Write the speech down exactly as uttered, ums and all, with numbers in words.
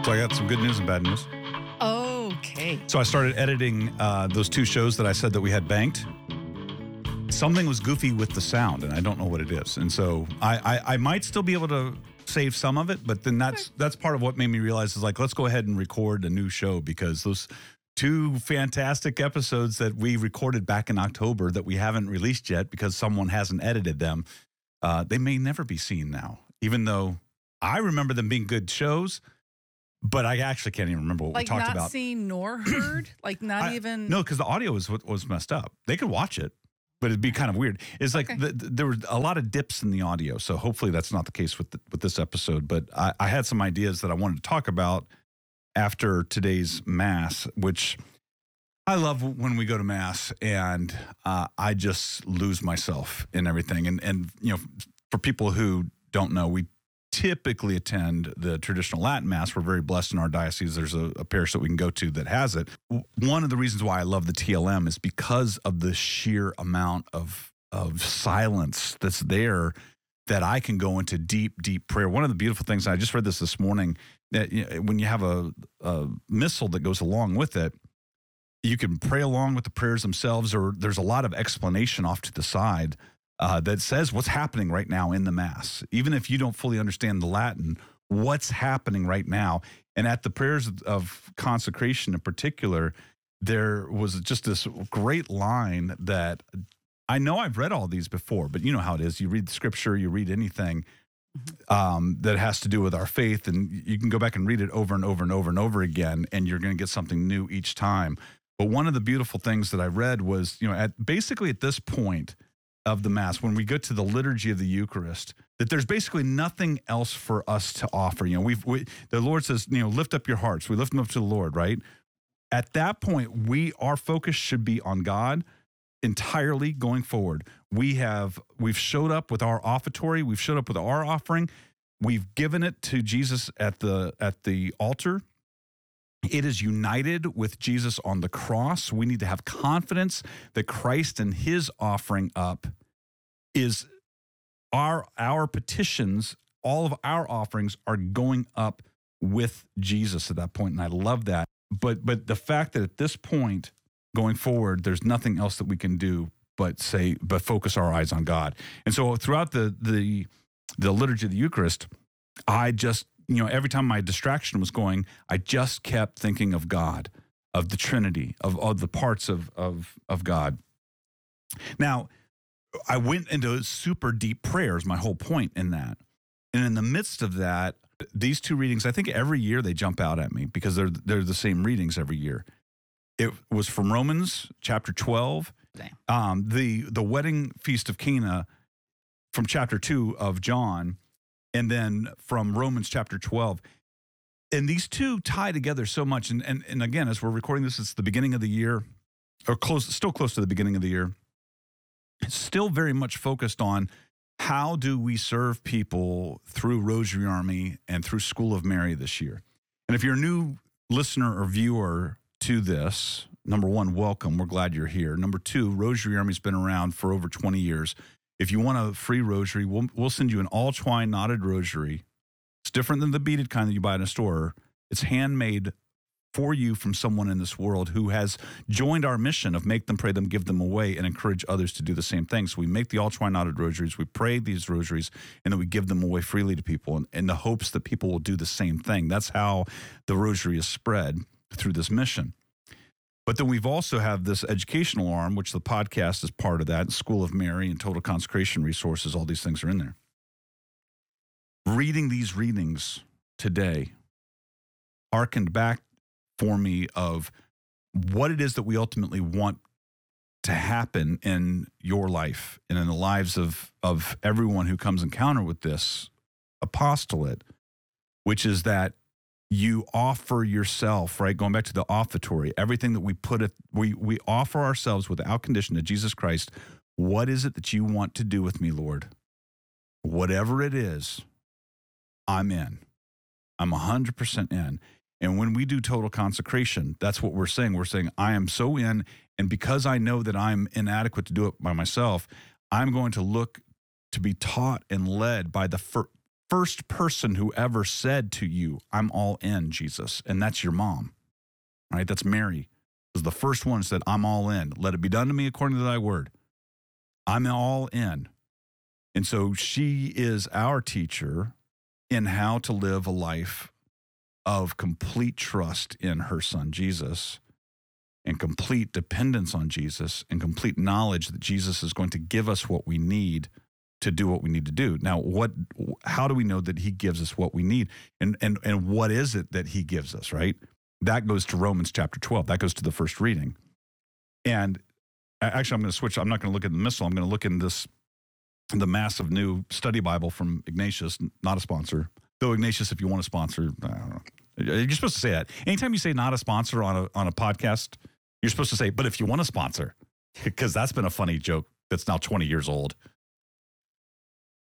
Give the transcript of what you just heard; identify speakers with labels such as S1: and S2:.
S1: So I got some good news and bad news.
S2: Okay.
S1: So I started editing uh, those two shows that I said that we had banked. Something was goofy with the sound, and I don't know what it is. And so I, I, I might still be able to save some of it, but then that's that's part of what made me realize is like, let's go ahead and record a new show, because those two fantastic episodes that we recorded back in October that we haven't released yet because someone hasn't edited them, uh, they may never be seen now, even though I remember them being good shows. But I actually can't even remember what
S2: Like
S1: we talked
S2: not
S1: about.
S2: seen nor heard? Like not
S1: I-
S2: even...
S1: No, because the audio was what was messed up. They could watch it, but it'd be kind of weird. It's like
S2: Okay.
S1: the, the, there were a lot of dips in the audio, so hopefully that's not the case with the, with this episode. But I, I had some ideas that I wanted to talk about after today's Mass, which I love when we go to Mass, and uh, I just lose myself in everything. And, and, you know, for people who don't know, we typically attend the traditional Latin Mass. We're very blessed in our diocese. There's a, a parish that we can go to that has it. One of the reasons why I love the T L M is because of the sheer amount of of silence that's there, that I can go into deep, deep prayer. One of the beautiful things, I just read this this morning, that you know, when you have a, a missal that goes along with it, you can pray along with the prayers themselves, or there's a lot of explanation off to the side Uh, that says what's happening right now in the Mass. Even if you don't fully understand the Latin, what's happening right now. And at the prayers of consecration in particular, there was just this great line that I know I've read all these before, but you know how it is. You read the scripture, you read anything um, that has to do with our faith, and you can go back and read it over and over and over and over again, and you're going to get something new each time. But one of the beautiful things that I read was, you know, at basically at this point of the Mass, when we get to the liturgy of the Eucharist, that there's basically nothing else for us to offer. You know, we've we, the Lord says, you know, lift up your hearts. We lift them up to the Lord, right? At that point, we our focus should be on God entirely going forward. We have we've showed up with our offertory. We've showed up with our offering. We've given it to Jesus at the at the altar. It is united with Jesus on the cross. We need to have confidence that Christ and his offering up is our, our petitions, all of our offerings are going up with Jesus at that point. And I love that. But, but the fact that at this point going forward, there's nothing else that we can do but say, but focus our eyes on God. And so throughout the, the, the liturgy of the Eucharist, I just, you know, every time my distraction was going, I just kept thinking of God, of the Trinity, of, of the parts of, of, of God. Now, I went into super deep prayers, my whole point in that. And in the midst of that, these two readings, I think every year they jump out at me because they're, they're the same readings every year. It was from Romans chapter twelve, um, the, the wedding feast of Cana from chapter two of John, and then from Romans chapter twelve. And these two tie together so much. And, and, and again, as we're recording this, it's the beginning of the year, or close, still close to the beginning of the year. It's still very much focused on how do we serve people through Rosary Army and through School of Mary this year. And if you're a new listener or viewer to this, number one, welcome. We're glad you're here. Number two, Rosary Army's been around for over twenty years. If you want a free rosary, we'll, we'll send you an all-twine knotted rosary. It's different than the beaded kind that you buy in a store. It's handmade for you from someone in this world who has joined our mission of make them, pray them, give them away, and encourage others to do the same thing. So we make the all-twine knotted rosaries, we pray these rosaries, and then we give them away freely to people in, in the hopes that people will do the same thing. That's how the rosary is spread through this mission. But then we've also have this educational arm, which the podcast is part of that, and School of Mary and Total Consecration resources, all these things are in there. Reading these readings today hearkened back for me of what it is that we ultimately want to happen in your life and in the lives of, of everyone who comes encounter with this apostolate, which is that you offer yourself, right? Going back to the offertory, everything that we put it, we we offer ourselves without condition to Jesus Christ. What is it that you want to do with me, Lord? Whatever it is, I'm in. I'm one hundred percent in. And when we do total consecration, that's what we're saying. We're saying, I am so in, and because I know that I'm inadequate to do it by myself, I'm going to look to be taught and led by the fir- first person who ever said to you, I'm all in, Jesus. And that's your mom, right? That's Mary. Was the first one who said, I'm all in. Let it be done to me according to thy word. I'm all in. And so she is our teacher in how to live a life of complete trust in her son, Jesus, and complete dependence on Jesus, and complete knowledge that Jesus is going to give us what we need to do what we need to do. Now, what? How do we know that he gives us what we need? And, and, and what is it that he gives us, right? That goes to Romans chapter twelve. That goes to the first reading. And actually, I'm going to switch. I'm not going to look at the missal. I'm going to look in this, the massive new study Bible from Ignatius, not a sponsor. Though, Ignatius, if you want to sponsor, I don't know. You're supposed to say that. Anytime you say not a sponsor on a on a podcast, you're supposed to say, but if you want to sponsor, because that's been a funny joke that's now twenty years old.